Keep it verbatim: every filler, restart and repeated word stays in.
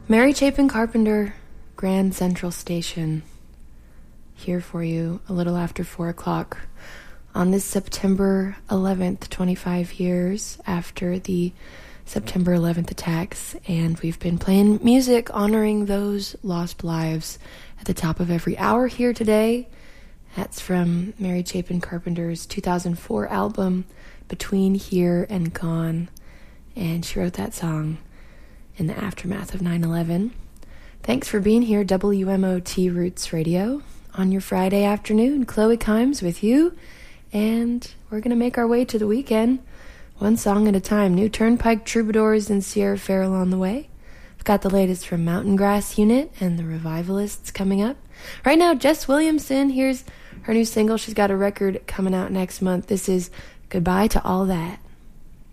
Mary Chapin Carpenter, Grand Central Station, here for you a little after four o'clock on this September eleventh, twenty-five years after the September eleventh attacks, and we've been playing music honoring those lost lives at the top of every hour here today. That's from Mary Chapin Carpenter's two thousand four album, Between Here and Gone, and she wrote that song in the aftermath of nine eleven. Thanks for being here, W M O T Roots Radio, on your Friday afternoon. Chloe Kimes with you, and we're going to make our way to the weekend, one song at a time. New Turnpike Troubadours and Sierra Farrell on the way. I've got the latest from Mountain Grass Unit and the Revivalists coming up. Right now, Jess Williamson, here's her new single. She's got a record coming out next month. This is Goodbye to All That.